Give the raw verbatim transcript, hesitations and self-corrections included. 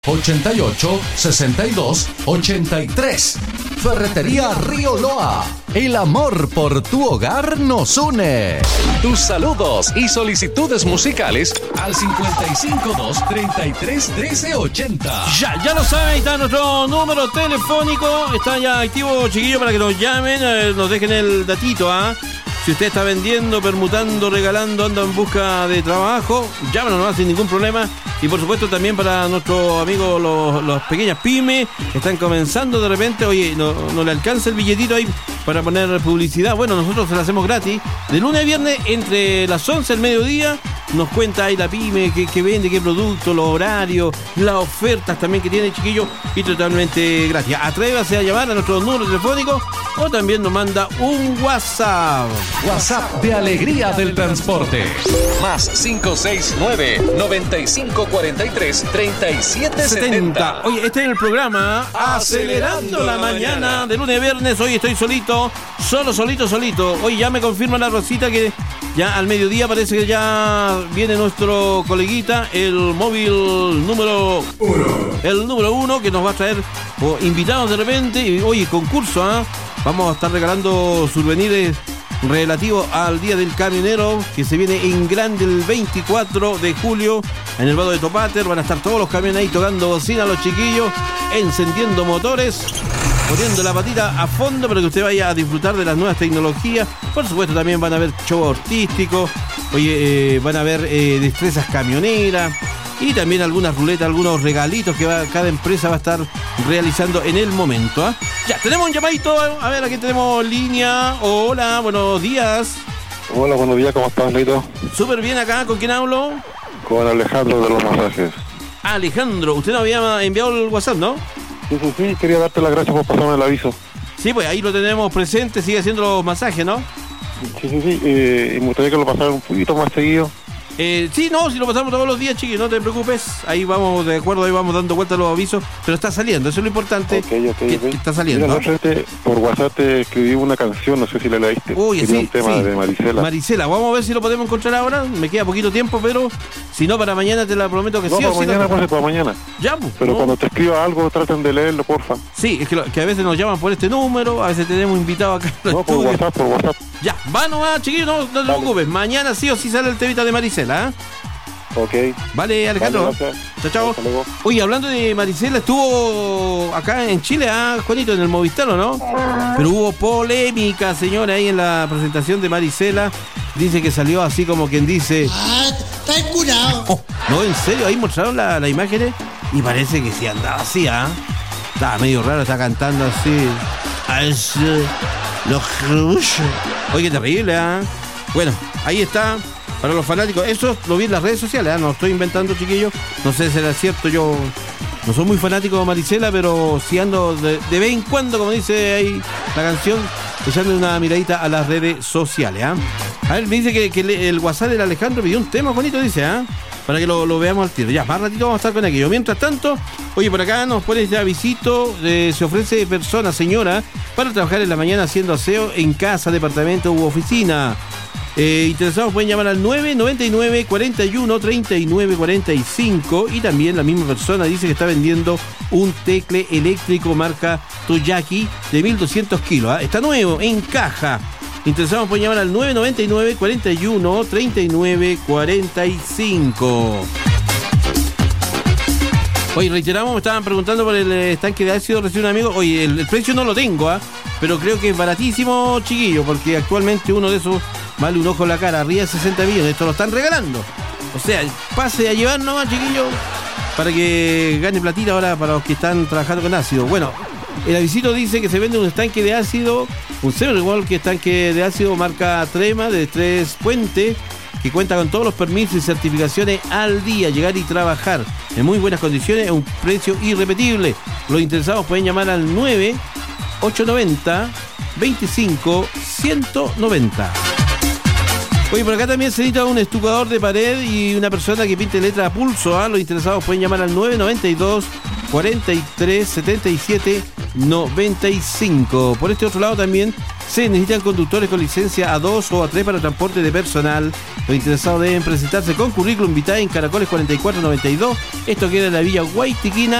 ochenta y ocho, sesenta y dos, ochenta y tres. Ferretería Río Loa. El amor por tu hogar nos une. Tus saludos y solicitudes musicales al cincuenta y cinco, dos, treinta y tres, trece, ochenta. Ya, ya lo saben, ahí está nuestro número telefónico. Está ya activo, chiquillo, para que nos llamen, eh, nos dejen el datito, ¿ah? ¿eh? Si usted está vendiendo, permutando, regalando, anda en busca de trabajo, llámanos nomás sin ningún problema. Y por supuesto también para nuestros amigos, los, los pequeñas pymes que están comenzando de repente, oye, no, no le alcanza el billetito ahí para poner publicidad. Bueno, nosotros se la hacemos gratis. De lunes a viernes, entre las once y el mediodía, nos cuenta ahí la pyme, qué, qué vende, qué producto, los horarios, las ofertas también que tiene, chiquillo, y totalmente gratis. Atrévase a llamar a nuestro número telefónico o también nos manda un WhatsApp. WhatsApp de Alegría del Transporte. Más cinco seis nueve, noventa y cinco cuarenta y tres, treinta y siete setenta. Oye, este es el programa Acelerando la Mañana de lunes a viernes. Hoy estoy solito, solo, solito, solito. Hoy ya me confirma la Rosita que ya al mediodía parece que ya viene nuestro coleguita, el móvil número uno. El número uno que nos va a traer oh, invitados de repente. Y, oye, concurso, ¿ah? ¿eh? Vamos a estar regalando souvenirs relativo al Día del Camionero que se viene en grande el veinticuatro de julio en el Vado de Topater. Van a estar todos los camiones ahí tocando bocina a los chiquillos, encendiendo motores, poniendo la patita a fondo para que usted vaya a disfrutar de las nuevas tecnologías. Por supuesto también van a haber show artístico, oye, eh, van a haber eh, destrezas camioneras y también algunas ruletas, algunos regalitos que va, cada empresa va a estar realizando en el momento, ¿eh? Ya, tenemos un llamadito, a ver, aquí tenemos línea. Hola, buenos días. Hola, buenos días, ¿cómo estás, Lito? Súper bien acá, ¿con quién hablo? Con Alejandro de los masajes. Alejandro, usted nos había enviado el WhatsApp, ¿no? Sí, sí, sí, quería darte las gracias por pasarme el aviso. Sí, pues ahí lo tenemos presente, sigue haciendo los masajes, ¿no? Sí, sí, sí, eh, y me gustaría que lo pasaran un poquito más seguido. Eh, sí, no, si lo pasamos todos los días, chiqui, no te preocupes. Ahí vamos, de acuerdo, ahí vamos dando vueltas a los avisos. Pero está saliendo, eso es lo importante. Okay, okay, que, okay. que está saliendo. Mira, ¿no? Frente, por WhatsApp te escribí una canción, no sé si la leíste. Uy, sí, un tema sí. de Marisela. Marisela, vamos a ver si lo podemos encontrar ahora. Me queda poquito tiempo, pero si no, para mañana te la prometo que no, sí para o sí. mañana, No, pues, para mañana. Ya, pues, Pero no. cuando te escriba algo, traten de leerlo, porfa. Sí, es que, lo, que a veces nos llaman por este número, a veces tenemos invitados acá. No, por WhatsApp, por WhatsApp. Ya, va nomás, chiquillos, no, no te Dale. preocupes. Mañana sí o sí sale el temita de Marisela, ¿eh? Ok. Vale, Alejandro. Vale, chao, chao. Oye, hablando de Marisela, estuvo acá en Chile, ¿ah, Juanito, en el Movistar, ¿o no? Pero hubo polémica, señora, ahí en la presentación de Marisela. Dice que salió así como quien dice... Ah, está curado. Oh, no, en serio, ahí mostraron las la imágenes y parece que sí andaba así, ¿ah? ¿eh? Estaba medio raro, está cantando así. As, uh, los... Oye, qué terrible, ¿ah? ¿eh? Bueno, ahí está. Para los fanáticos, eso lo vi en las redes sociales, ¿eh? No estoy inventando, chiquillos. No sé si será cierto, yo no soy muy fanático de Marisela, pero sí ando de, de vez en cuando, como dice ahí la canción, echándole una miradita a las redes sociales, ¿eh? A ver, me dice que, que el WhatsApp del Alejandro pidió un tema bonito, dice, ¿eh? Para que lo, lo veamos al tiro. Ya, más ratito vamos a estar con aquello. Mientras tanto, oye, por acá nos pone este avisito, eh, se ofrece persona, señora, para trabajar en la mañana haciendo aseo en casa, departamento u oficina. Eh, interesados pueden llamar al nueve noventa y nueve, cuarenta y uno, treinta y nueve, cuarenta y cinco. Y también la misma persona dice que está vendiendo un tecle eléctrico marca Toyaki de mil doscientos kilos, ¿eh? Está nuevo, en caja. Interesados pueden llamar al nueve noventa y nueve, cuarenta y uno, treinta y nueve, cuarenta y cinco. Oye, reiteramos, me estaban preguntando por el estanque de ácido, recién un amigo. Oye, el, el precio no lo tengo, ¿eh? Pero creo que es baratísimo, chiquillo, porque actualmente uno de esos vale un ojo en la cara, arriba de sesenta millones. Esto lo están regalando. O sea, pase a llevar nomás, chiquillo, para que gane platita ahora para los que están trabajando con ácido. Bueno, el avisito dice que se vende un estanque de ácido, un cero igual que estanque de ácido marca Trema de Tres Puentes, que cuenta con todos los permisos y certificaciones al día, llegar y trabajar en muy buenas condiciones a un precio irrepetible. Los interesados pueden llamar al nueve ocho noventa, veinticinco, ciento noventa. Oye, por acá también se necesita un estucador de pared y una persona que pinte letra a pulso, ¿eh? Los interesados pueden llamar al nueve noventa y dos, cuarenta y tres, setenta y siete, noventa y cinco. Por este otro lado también Se necesitan conductores con licencia A dos o A tres para transporte de personal. Los interesados deben presentarse con currículum vitae en Caracoles cuarenta y cuatro noventa y dos. Esto queda en la Villa Guaytiquina,